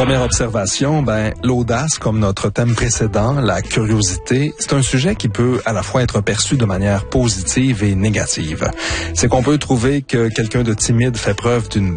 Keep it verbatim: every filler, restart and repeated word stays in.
Première observation, ben, l'audace, comme notre thème précédent, la curiosité, c'est un sujet qui peut à la fois être perçu de manière positive et négative. C'est qu'on peut trouver que quelqu'un de timide fait preuve d'une